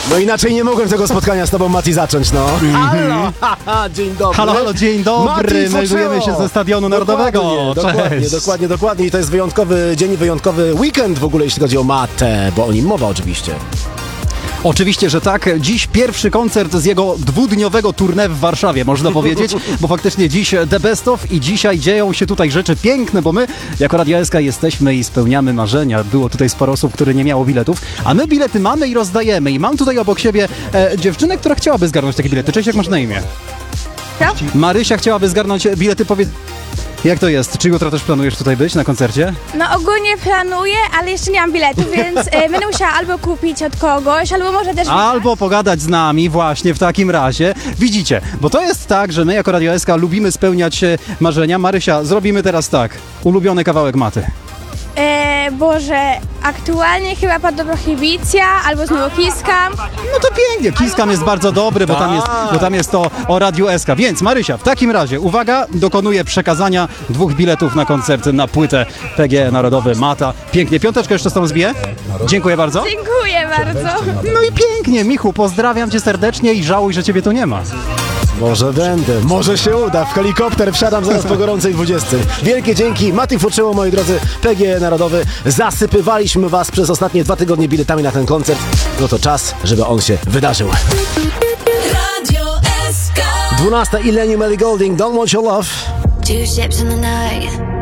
No inaczej nie mogłem tego spotkania z tobą, Mati, zacząć, no. Halo, dzień dobry. Halo, dzień dobry. Meldujemy się ze Stadionu Narodowego. Dokładnie. I to jest wyjątkowy dzień, wyjątkowy weekend w ogóle, jeśli chodzi o Matę, bo o nim mowa oczywiście. Oczywiście, że tak. Dziś pierwszy koncert z jego dwudniowego tournée w Warszawie, można powiedzieć, bo faktycznie dziś The Best Of i dzisiaj dzieją się tutaj rzeczy piękne, bo my jako Radio SK jesteśmy i spełniamy marzenia. Było tutaj sporo osób, które nie miało biletów, a my bilety mamy i rozdajemy. I mam tutaj obok siebie dziewczynę, która chciałaby zgarnąć takie bilety. Cześć, jak masz na imię? Co? Marysia chciałaby zgarnąć bilety, powiedz... Jak to jest? Czy jutro też planujesz tutaj być na koncercie? No ogólnie planuję, ale jeszcze nie mam biletu, więc będę musiała albo kupić od kogoś, albo może też... Albo pogadać z nami właśnie w takim razie. Widzicie, bo to jest tak, że my jako Radio SK lubimy spełniać marzenia. Marysia, zrobimy teraz tak. Ulubiony kawałek Maty. Boże, aktualnie chyba pod Prohibicja, albo znowu Kiskam. No to pięknie. Kiskam jest bardzo dobry, bo tam jest to o Radiu SK. Więc Marysia, w takim razie, uwaga, dokonuję przekazania 2 biletów na koncert na płytę PGE Narodowy Mata. Pięknie. Piąteczkę jeszcze z tą zbiję. Dziękuję bardzo. Dziękuję bardzo. No i pięknie, Michu, pozdrawiam cię serdecznie i żałuj, że ciebie tu nie ma. Może będę, może się uda. W helikopter wsiadam zaraz po gorącej 20. Wielkie dzięki, Mati Fuczyło, moi drodzy, PGE Narodowy. Zasypywaliśmy was przez ostatnie 2 tygodnie biletami na ten koncert. No to czas, żeby on się wydarzył. Radio SK. 12 Illenium Ellie Goulding, Don't Want Your Love. Two ships in the night.